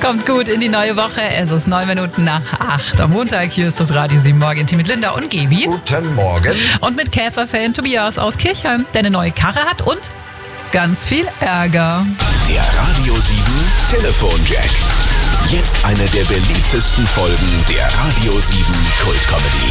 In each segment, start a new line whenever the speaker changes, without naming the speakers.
Kommt gut in die neue Woche. Es ist 9 Minuten nach 8 am Montag. Hier ist das Radio 7 Morgen-Team mit Linda und Gebi.
Guten Morgen.
Und mit Käferfan Tobias aus Kirchheim, der eine neue Karre hat und ganz viel Ärger.
Der Radio 7 Telefonjack. Jetzt eine der beliebtesten Folgen der Radio 7 Kultcomedy.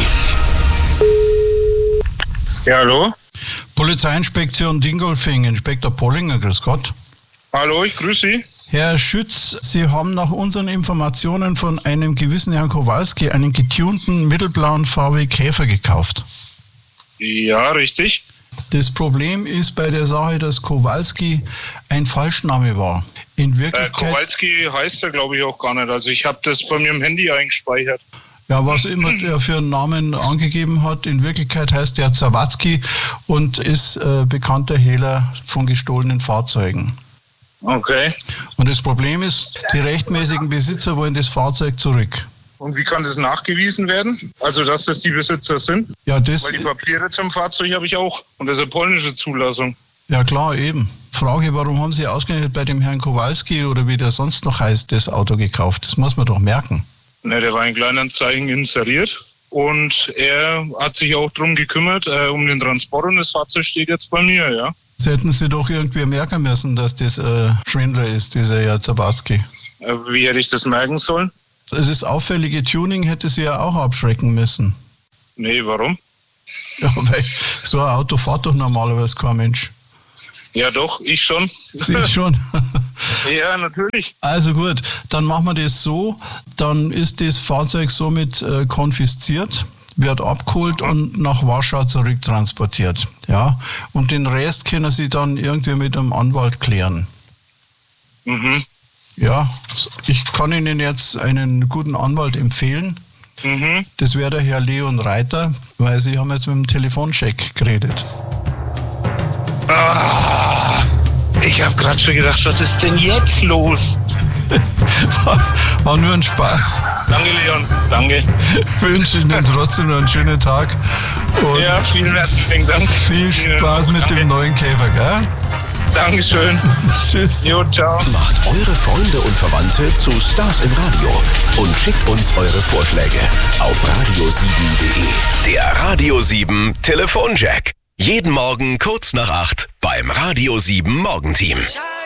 Ja, hallo?
Polizeiinspektion Dingolfing, Inspektor Pollinger, grüß Gott.
Hallo, ich grüße Sie.
Herr Schütz, Sie haben nach unseren Informationen von einem gewissen Herrn Kowalski einen getunten mittelblauen VW Käfer gekauft.
Ja, richtig.
Das Problem ist bei der Sache, dass Kowalski ein Falschname war. In Wirklichkeit,
Kowalski heißt er, glaube ich, auch gar nicht. Also ich habe das bei mir im Handy eingespeichert.
ja, was immer der für einen Namen angegeben hat, in Wirklichkeit heißt er Zawadzki und ist bekannter Hehler von gestohlenen Fahrzeugen.
Okay.
Und das Problem ist, die rechtmäßigen Besitzer wollen das Fahrzeug zurück.
Und wie kann das nachgewiesen werden? Also, dass das die Besitzer sind?
Ja, das,
Weil die Papiere zum Fahrzeug habe ich auch. Und das ist eine polnische Zulassung.
ja klar, eben. Frage, warum haben Sie ausgerechnet bei dem Herrn Kowalski oder wie der sonst noch heißt, das Auto gekauft? Das muss man doch merken.
Ne, der war in Kleinanzeigen inseriert. Und er hat sich auch drum gekümmert, um den Transport. Und das Fahrzeug steht jetzt bei mir, ja.
Das hätten Sie doch irgendwie merken müssen, dass das Schwindler ist, dieser Herr Zawadzki.
Wie hätte ich das merken sollen?
Das auffällige Tuning hätte Sie ja auch abschrecken müssen.
Nee, warum?
Ja, weil so ein Auto fährt doch normalerweise kein Mensch.
Ja doch, ich schon.
Sie schon.
Ja, natürlich.
Also gut, dann machen wir das so, dann ist das Fahrzeug somit konfisziert, wird abgeholt und nach Warschau zurücktransportiert. Ja? Und den Rest können Sie dann irgendwie mit einem Anwalt klären.
Mhm.
Ja, ich kann Ihnen jetzt einen guten Anwalt empfehlen.
Mhm.
Das wäre der Herr Leon Reiter, weil Sie haben jetzt mit dem Telefoncheck geredet.
Ah, ich habe gerade schon gedacht, was ist denn jetzt los?
War nur ein Spaß.
Danke, Leon. Danke.
Ich wünsche Ihnen trotzdem noch einen schönen Tag. Und
Ja, vielen herzlichen Dank.
viel Spaß mit dem neuen Käfer, gell?
Dankeschön.
Tschüss.
Jo, ciao.
Macht eure Freunde und Verwandte zu Stars im Radio und schickt uns eure Vorschläge auf radio7.de. Der Radio 7 Telefonjack. Jeden Morgen kurz nach 8 beim Radio 7 Morgenteam.